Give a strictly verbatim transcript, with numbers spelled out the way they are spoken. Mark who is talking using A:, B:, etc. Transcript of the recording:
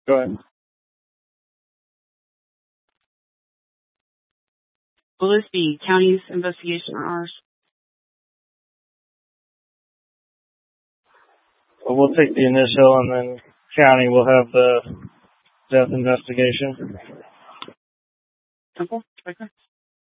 A: Go ahead.
B: Will this be county's investigation or ours?
A: Well, we'll take the initial, and then county will have the death investigation.
B: Simple? Okay.